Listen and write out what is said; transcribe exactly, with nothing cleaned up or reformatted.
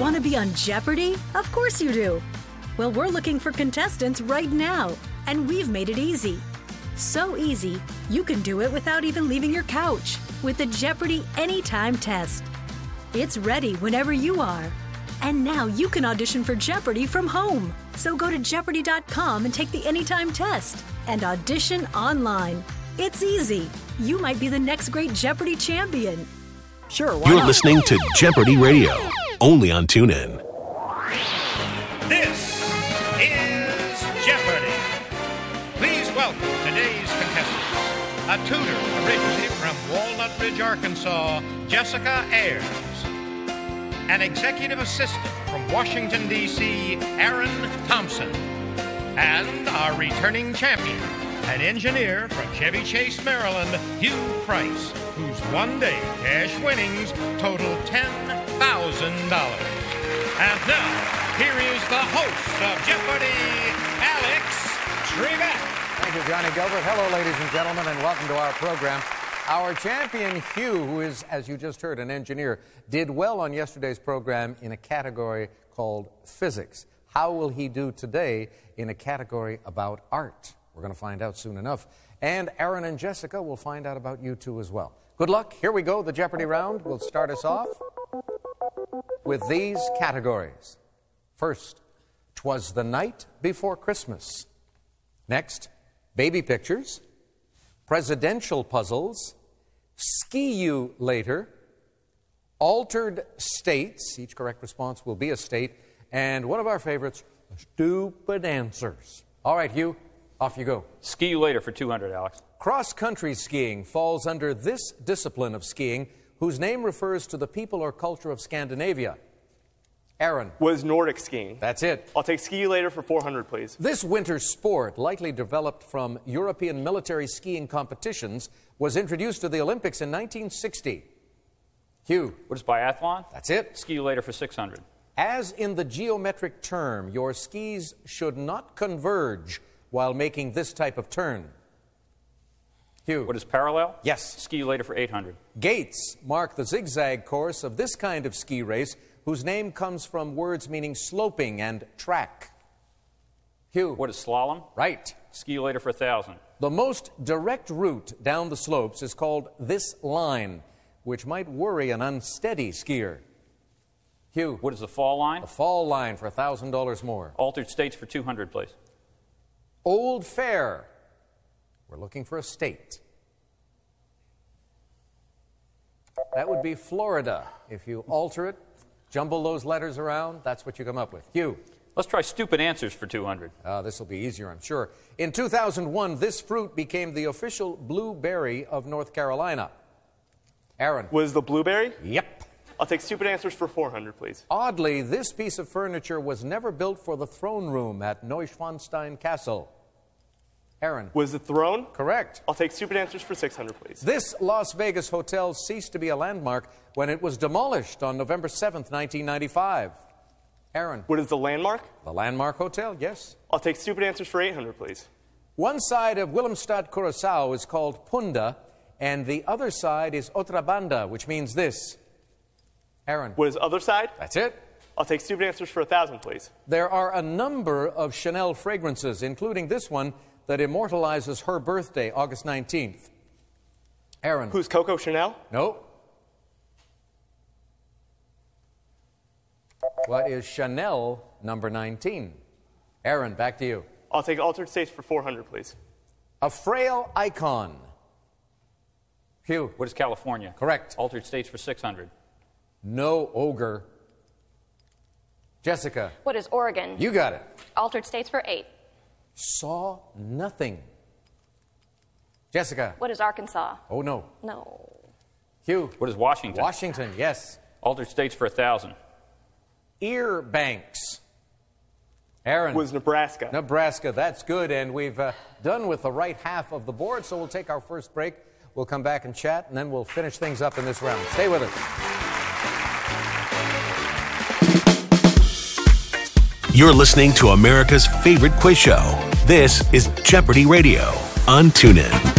Want to be on Jeopardy? Of course you do. Well, we're looking for contestants right now, and we've made it easy. So easy, you can do it without even leaving your couch with the Jeopardy Anytime test. It's ready whenever you are. And now you can audition for Jeopardy from home. So go to Jeopardy dot com and take the Anytime test and audition online. It's easy. You might be the next great Jeopardy champion. Sure, why You're not? listening to Jeopardy Radio, only on TuneIn. This is Jeopardy! Please welcome today's contestant, a tutor originally from Walnut Ridge, Arkansas, Jessica Ayers. An executive assistant from Washington, D C, Aaron Thompson. And our returning champion, an engineer from Chevy Chase, Maryland, Hugh Price, whose one-day cash winnings total ten thousand dollars. And now, here is the host of Jeopardy, Alex Trebek. Thank you, Johnny Gilbert. Hello, ladies and gentlemen, and welcome to our program. Our champion, Hugh, who is, as you just heard, an engineer, did well on yesterday's program in a category called physics. How will he do today in a category about art? We're going to find out soon enough. And Aaron and Jessica will find out about you two as well. Good luck. Here we go, the Jeopardy round. We'll start us off with these categories. First, 'twas the night before Christmas. Next, baby pictures, presidential puzzles, ski you later, altered states, each correct response will be a state, and one of our favorites, stupid answers. All right, Hugh, off you go. Ski you later for two hundred, Alex. Cross-country skiing falls under this discipline of skiing, whose name refers to the people or culture of Scandinavia. Aaron. Was Nordic skiing. That's it. I'll take ski you later for four hundred, please. This winter sport, likely developed from European military skiing competitions, was introduced to the Olympics in nineteen sixty. Hugh. What is biathlon? That's it. Ski you later for six hundred. As in the geometric term, your skis should not converge while making this type of turn. Hugh. What is parallel? Yes. Ski you later for eight hundred. Gates mark the zigzag course of this kind of ski race, whose name comes from words meaning sloping and track. Hugh. What is slalom? Right. Ski you later for one thousand. The most direct route down the slopes is called this line, which might worry an unsteady skier. Hugh. What is the fall line? The fall line for one thousand dollars more. Altered states for two hundred, please. Old Fair. We're looking for a state. That would be Florida. If you alter it, jumble those letters around, that's what you come up with. Hugh. Let's try stupid answers for two hundred. Uh, this will be easier, I'm sure. In two thousand one, this fruit became the official blueberry of North Carolina. Aaron. Was the blueberry? Yep. I'll take stupid answers for four hundred, please. Oddly, this piece of furniture was never built for the throne room at Neuschwanstein Castle. Aaron. Was the throne? Correct. I'll take stupid answers for six hundred, please. This Las Vegas hotel ceased to be a landmark when it was demolished on November seventh, nineteen ninety-five. Aaron. What is the landmark? The Landmark Hotel, yes. I'll take stupid answers for eight hundred, please. One side of Willemstad, Curaçao is called Punda, and the other side is Otra Banda, which means this. Aaron. What is other side? That's it. I'll take stupid answers for one thousand, please. There are a number of Chanel fragrances, including this one that immortalizes her birthday, August nineteenth. Aaron. Who's Coco Chanel? No. What is Chanel number nineteen? Aaron, back to you. I'll take altered states for four hundred, please. A frail icon. Hugh. What is California? Correct. Altered states for six hundred. No ogre. Jessica. What is Oregon? You got it. Altered states for eight. Saw nothing. Jessica. What is Arkansas? Oh, no. No. Hugh. What is Washington? Washington, yes. Altered states for one thousand. Ear banks. Aaron. Was Nebraska. Nebraska, that's good. And we've uh, done with the right half of the board, so we'll take our first break. We'll come back and chat, and then we'll finish things up in this round. Stay with us. You're listening to America's favorite quiz show. This is Jeopardy Radio on TuneIn.